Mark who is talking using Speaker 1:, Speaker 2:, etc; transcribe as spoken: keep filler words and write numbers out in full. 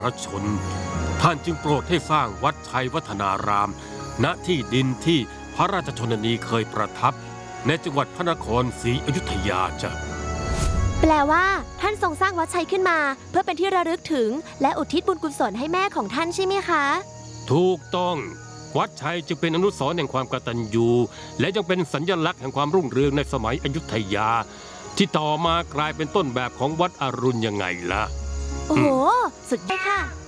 Speaker 1: พระชนท่านจึงโปรดให้สร้างวัดชัยวัฒนารามณที่ดินที่พระราชชนนีเคยประทับในจังหวัดพระนครศรีอยุธยาจ้ะ
Speaker 2: แปลว่าท่านทรงสร้างวัดชัยขึ้นมาเพื่อเป็นที่ระลึกถึงและอุทิศบุญกุศลให้แม่ของท่านใช่ไหมคะ
Speaker 1: ถูกต้องวัดชัยจึงเป็นอนุสรณ์แห่งความกตัญญูและยังเป็นสัญลักษณ์แห่งความรุ่งเรืองในสมัยอยุธยาที่ต่อมากลายเป็นต้นแบบของวัดอรุณยังไงล่ะ
Speaker 2: โอ้โหสุดยอดค่ะ